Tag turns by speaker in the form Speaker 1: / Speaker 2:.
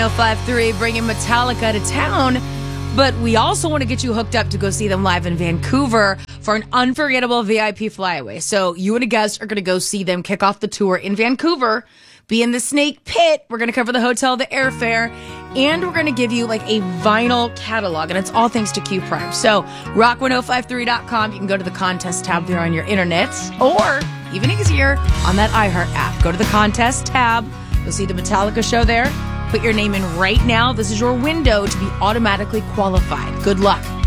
Speaker 1: 1053 bringing Metallica to town, but we also want to get you hooked up to go see them live in Vancouver for an unforgettable VIP flyaway. So you and a guest are going to go see them kick off the tour in Vancouver, be in the Snake Pit. We're going to cover the hotel, the airfare, and we're going to give you like a vinyl catalog, and it's all thanks to Q Prime. So rock1053.com. You can go to the contest tab there on your internet, or even easier, on that iHeart app. Go to the contest tab. You'll see the Metallica show there. Put your name in right now. This is your window to be automatically qualified. Good luck.